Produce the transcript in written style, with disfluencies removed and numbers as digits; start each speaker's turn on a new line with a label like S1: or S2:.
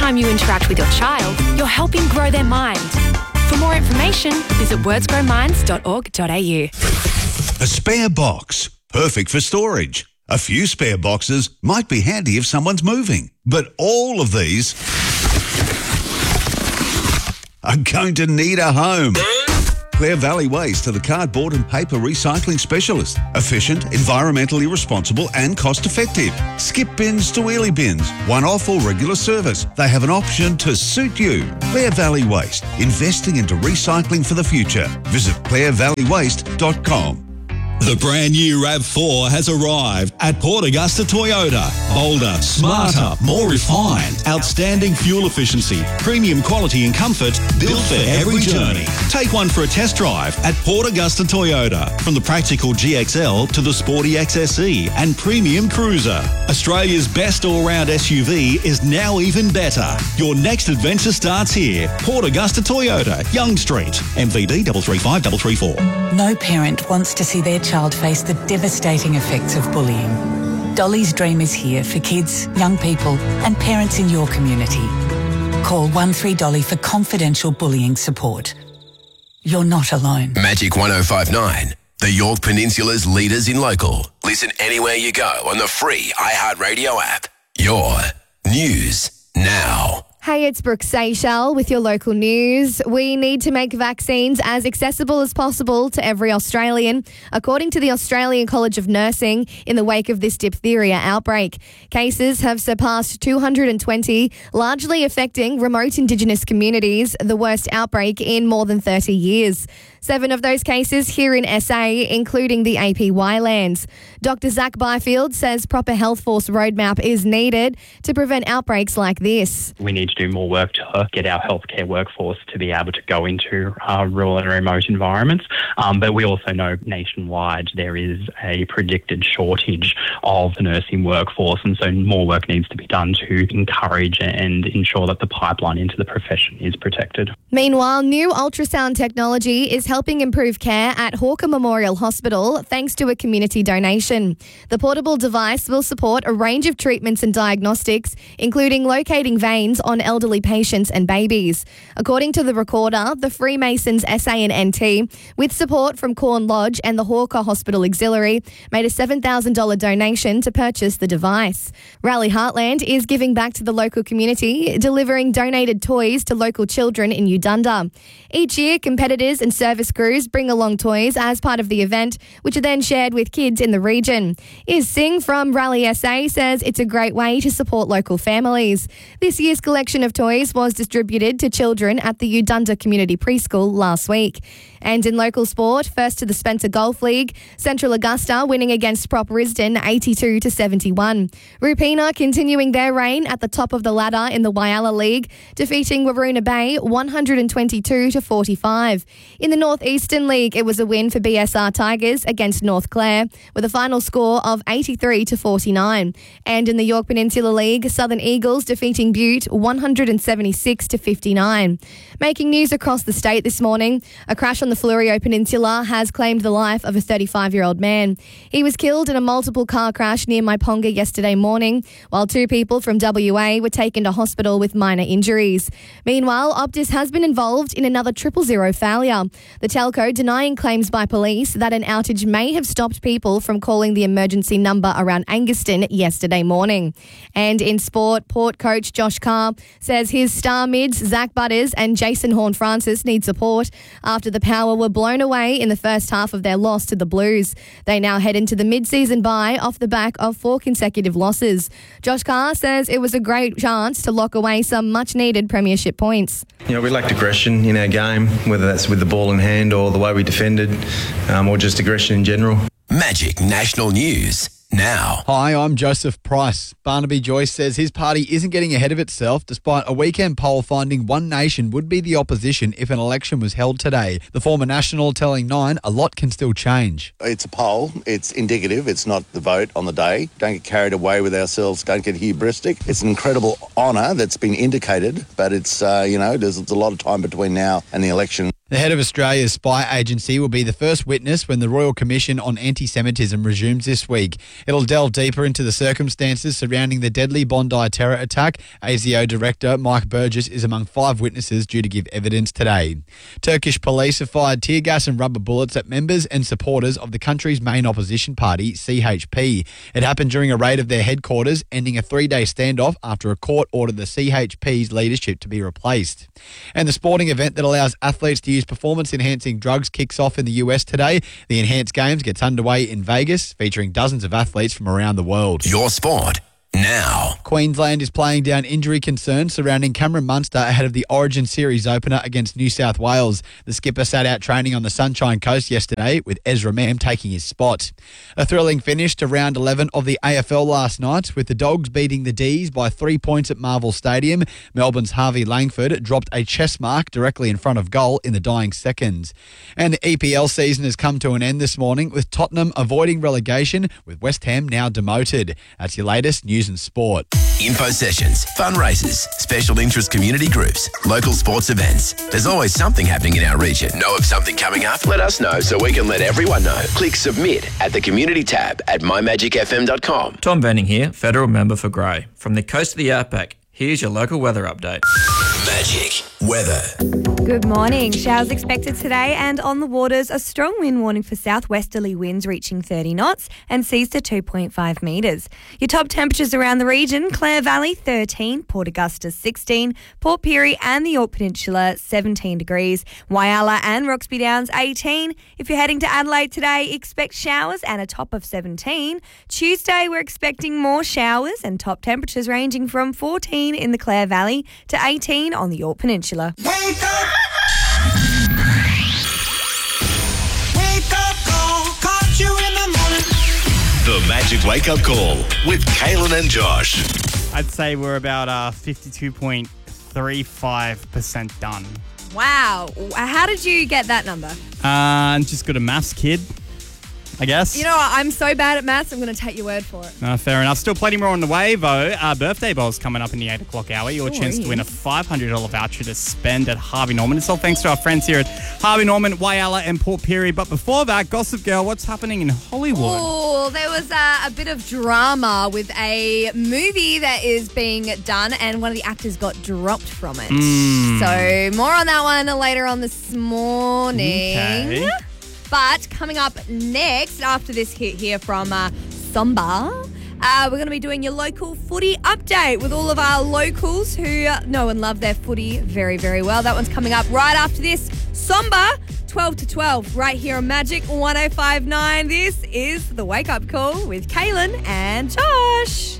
S1: time you interact with your child, you're helping grow their mind. For more information, visit wordsgrowminds.org.au.
S2: A spare box, perfect for storage. A few spare boxes might be handy if someone's moving, but all of these are going to need a home. Clare Valley Waste are the cardboard and paper recycling specialist. Efficient, environmentally responsible and cost-effective. Skip bins to wheelie bins, one-off or regular service. They have an option to suit you. Clare Valley Waste, investing into recycling for the future. Visit clarevalleywaste.com.
S3: The brand new RAV4 has arrived at Port Augusta Toyota. Bolder, smarter, more refined, outstanding fuel efficiency, premium quality and comfort, built for every journey. Take one for a test drive at Port Augusta Toyota. From the practical GXL to the sporty XSE and premium cruiser. Australia's best all-round SUV is now even better. Your next adventure starts here. Port Augusta Toyota, Young Street, MVD 335334.
S4: No parent wants to see their child face the devastating effects of bullying. Dolly's Dream is here for kids, young people and parents in your community. Call 13Dolly for confidential bullying support. You're not alone.
S5: Magic 105.9, the York Peninsula's leaders in local. Listen anywhere you go on the free iHeartRadio app. Your news now.
S6: Hey, it's Brooke Seychelles with your local news. We need to make vaccines as accessible as possible to every Australian, according to the Australian College of Nursing, in the wake of this diphtheria outbreak. Cases have surpassed 220, largely affecting remote Indigenous communities, the worst outbreak in more than 30 years. 7 of those cases here in SA, including the APY lands. Dr. Zach Byfield says proper health force roadmap is needed to prevent outbreaks like this.
S7: We need to do more work to get our healthcare workforce to be able to go into rural and remote environments. But we also know nationwide there is a predicted shortage of the nursing workforce, and so more work needs to be done to encourage and ensure that the pipeline into the profession is protected.
S6: Meanwhile, new ultrasound technology is helping improve care at Hawker Memorial Hospital thanks to a community donation. The portable device will support a range of treatments and diagnostics, including locating veins on elderly patients and babies. According to the recorder, the Freemasons SA and NT, with support from Corn Lodge and the Hawker Hospital Auxiliary, made a $7,000 donation to purchase the device. Rally Heartland is giving back to the local community, delivering donated toys to local children in Udunda. Each year, competitors and service crews bring along toys as part of the event, which are then shared with kids in the region. Iz Singh from Rally SA says it's a great way to support local families. This year's collection of toys was distributed to children at the Udunda Community Preschool last week. And in local sport, first to the Spencer Golf League, Central Augusta winning against Prop Risdon 82-71. Rupina continuing their reign at the top of the ladder in the Whyalla League, defeating Waroona Bay 122-45. In the Northeastern League, it was a win for BSR Tigers against North Clare with a final score of 83-49. And in the York Peninsula League, Southern Eagles defeating Butte 176-59. Making news across the state this morning, a crash on the Fleurieu Peninsula has claimed the life of a 35-year-old man. He was killed in a multiple car crash near Maiponga yesterday morning, while 2 people from WA were taken to hospital with minor injuries. Meanwhile, Optus has been involved in another 000 failure. The telco denying claims by police that an outage may have stopped people from calling the emergency number around Anguston yesterday morning. And in sport, Port coach Josh Carr says his star mids Zach Butters and Jason Horne-Francis need support after the Power were blown away in the first half of their loss to the Blues. They now head into the mid-season bye off the back of 4 consecutive losses. Josh Carr says it was a great chance to lock away some much-needed premiership points.
S8: You know, we lacked aggression in our game, whether that's with the ball in hand or the way we defended, or just aggression in general.
S5: Magic National News now.
S9: Hi, I'm Joseph Price. Barnaby Joyce says his party isn't getting ahead of itself despite a weekend poll finding One Nation would be the opposition if an election was held today. The former National telling Nine a lot can still change.
S10: It's a poll. It's indicative. It's not the vote on the day. Don't get carried away with ourselves. Don't get hubristic. It's an incredible honour that's been indicated, but it's, there's a lot of time between now and the election.
S9: The head of Australia's spy agency will be the first witness when the Royal Commission on Anti-Semitism resumes this week. It'll delve deeper into the circumstances surrounding the deadly Bondi terror attack. ASIO Director Mike Burgess is among 5 witnesses due to give evidence today. Turkish police have fired tear gas and rubber bullets at members and supporters of the country's main opposition party, CHP. It happened during a raid of their headquarters, ending a 3-day standoff after a court ordered the CHP's leadership to be replaced. And the sporting event that allows athletes to use performance-enhancing drugs kicks off in the US today. The Enhanced Games gets underway in Vegas, featuring dozens of athletes from around the world.
S5: Your sport now.
S9: Queensland is playing down injury concerns surrounding Cameron Munster ahead of the Origin Series opener against New South Wales. The skipper sat out training on the Sunshine Coast yesterday, with Ezra Mam taking his spot. A thrilling finish to round 11 of the AFL last night, with the Dogs beating the D's by 3 points at Marvel Stadium. Melbourne's Harvey Langford dropped a chest mark directly in front of goal in the dying seconds. And the EPL season has come to an end this morning, with Tottenham avoiding relegation, with West Ham now demoted. That's your latest news and sport.
S5: Info sessions, fundraisers, special interest community groups, local sports events. There's always something happening in our region. Know of something coming up? Let us know so we can let everyone know. Click submit at the community tab at mymagicfm.com.
S11: Tom Benning here, federal member for Grey. From the coast of the outback, here's your local weather update.
S5: Magic weather.
S12: Good morning. Showers expected today, and on the waters, a strong wind warning for southwesterly winds reaching 30 knots and seas to 2.5 metres. Your top temperatures around the region: Clare Valley 13, Port Augusta 16, Port Pirie and the Yorke Peninsula 17 degrees, Whyalla and Roxby Downs 18. If you're heading to Adelaide today, expect showers and a top of 17. Tuesday, we're expecting more showers and top temperatures ranging from 14 in the Clare Valley to 18 on the Yorke Peninsula.
S13: Wake up! Wake up call, caught you in the morning.
S3: The Magic Wake Up Call with Kaylin and Josh.
S14: I'd say we're about 52.35% done.
S12: Wow. How did you get that number?
S14: I'm just got a maths kid, I guess.
S12: You know what? I'm so bad at maths, I'm going to take your word for it.
S14: Fair enough. Still plenty more on the way, though. Our birthday bowl's coming up in the 8 o'clock hour. Your chance to win a $500 voucher to spend at Harvey Norman. It's all thanks to our friends here at Harvey Norman, Whyalla and Port Pirie. But before that, Gossip Girl, what's happening in Hollywood?
S12: Oh, there was a bit of drama with a movie that is being done, and one of the actors got dropped from it. So more on that one later on this morning.
S14: Okay.
S12: But coming up next, after this hit here from Somba, we're going to be doing your local footy update with all of our locals who know and love their footy very, very well. That one's coming up right after this. Somba, 12 to 12, right here on Magic 105.9. This is The Wake Up Call with Kaylin and Josh.